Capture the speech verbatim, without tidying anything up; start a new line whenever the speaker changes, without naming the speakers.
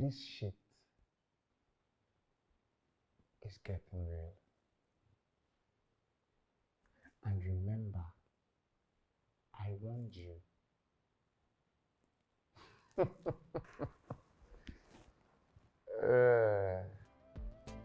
this shit is getting real. And remember, I warned you.